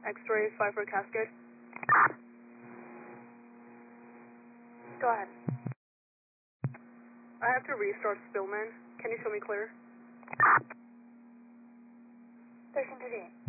X-ray 5 for cascade. Go ahead. I have to restart Spillman. Can you show me clear? 1338.